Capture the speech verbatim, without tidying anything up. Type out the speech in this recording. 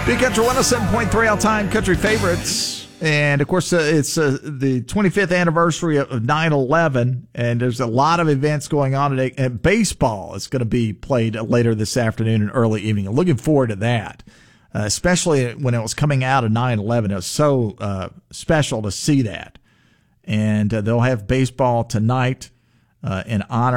Big Country one oh seven point three all-time country favorites. And, of course, uh, it's uh, the twenty-fifth anniversary of nine eleven, and there's a lot of events going on today. And baseball is going to be played later this afternoon and early evening. I'm looking forward to that, uh, especially when it was coming out of nine eleven. It was so uh, special to see that. And uh, they'll have baseball tonight uh, in honor